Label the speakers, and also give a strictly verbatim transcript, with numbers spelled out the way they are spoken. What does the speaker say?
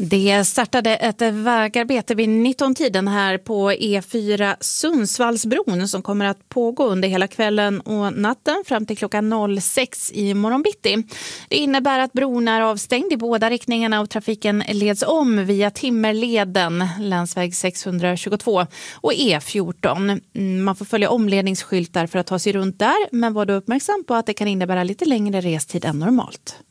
Speaker 1: Det startade ett vägarbete vid nitton-tiden här på E fyra Sundsvallsbron som kommer att pågå under hela kvällen och natten fram till klockan sex i morgon bitti. Det innebär att bron är avstängd i båda riktningarna och trafiken leds om via Timmerleden, länsväg sexhundratjugotvå och E fjorton. Man får följa omledningsskyltar för att ta sig runt där, men var då uppmärksam på att det kan innebära lite längre restid än normalt.